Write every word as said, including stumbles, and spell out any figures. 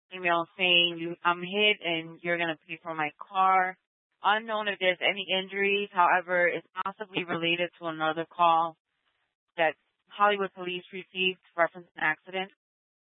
email saying you, I'm hit and you're going to pay for my car. Unknown if there's any injuries. However, it's possibly related to another call that Hollywood police received reference an accident.